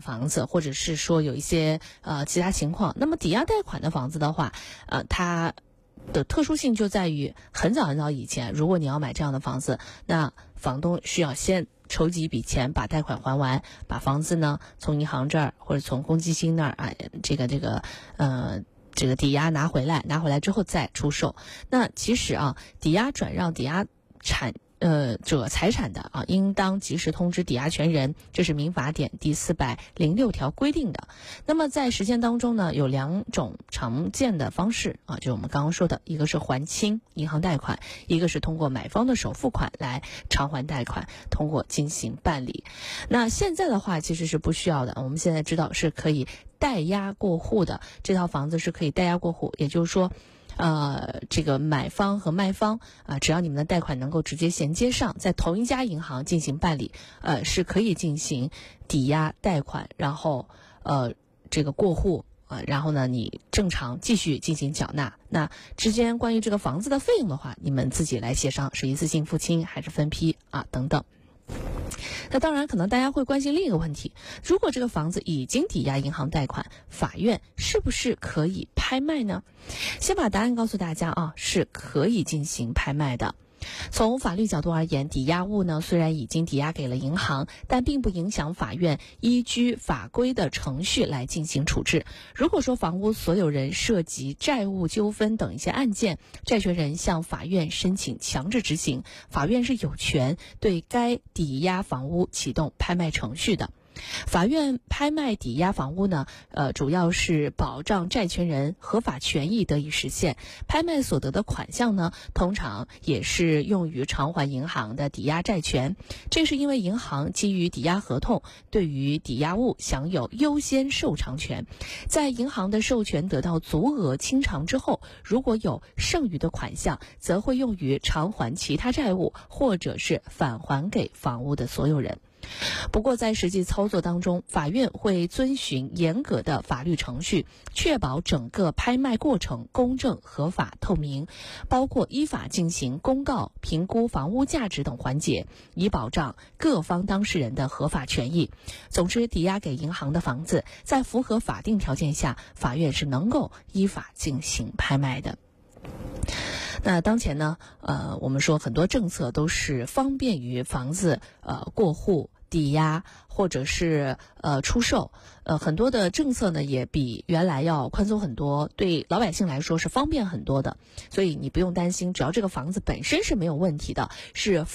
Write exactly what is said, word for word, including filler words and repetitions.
房子，或者是说有一些呃其他情况，那么抵押贷款的房子的话，呃，它的特殊性就在于很早很早以前，如果你要买这样的房子，那房东需要先筹集一笔钱把贷款还完，把房子呢从银行这儿或者从公积金那儿啊，这个这个呃这个抵押拿回来，拿回来之后再出售。那其实啊，抵押转让、抵押产呃者财产的啊，应当及时通知抵押权人，这是民法典第四百零六条规定的。那么在实践当中呢，有两种常见的方式啊，就是我们刚刚说的，一个是还清银行贷款，一个是通过买方的首付款来偿还贷款，通过进行办理。那现在的话其实是不需要的，我们现在知道是可以代押过户的，这套房子是可以代押过户，也就是说呃，这个买方和卖方啊、呃，只要你们的贷款能够直接衔接上，在同一家银行进行办理，呃，是可以进行抵押贷款，然后呃，这个过户，呃，然后呢，你正常继续进行缴纳。那之间关于这个房子的费用的话，你们自己来协商，是一次性付清还是分批啊，等等。那当然，可能大家会关心另一个问题，如果这个房子已经抵押银行贷款，法院是不是可以拍卖呢？先把答案告诉大家啊，是可以进行拍卖的。从法律角度而言，抵押物呢虽然已经抵押给了银行，但并不影响法院依据法规的程序来进行处置。如果说房屋所有人涉及债务纠纷等一些案件，债权人向法院申请强制执行，法院是有权对该抵押房屋启动拍卖程序的。法院拍卖抵押房屋呢，呃，主要是保障债权人合法权益得以实现。拍卖所得的款项呢，通常也是用于偿还银行的抵押债权。这是因为银行基于抵押合同，对于抵押物享有优先受偿权。在银行的授权得到足额清偿之后，如果有剩余的款项，则会用于偿还其他债务，或者是返还给房屋的所有人。不过在实际操作当中，法院会遵循严格的法律程序，确保整个拍卖过程公正、合法、透明，包括依法进行公告、评估房屋价值等环节，以保障各方当事人的合法权益。总之，抵押给银行的房子，在符合法定条件下，法院是能够依法进行拍卖的。那当前呢，呃，我们说很多政策都是方便于房子呃过户、抵押或者是呃出售，呃很多的政策呢也比原来要宽松很多，对老百姓来说是方便很多的，所以你不用担心，只要这个房子本身是没有问题的，是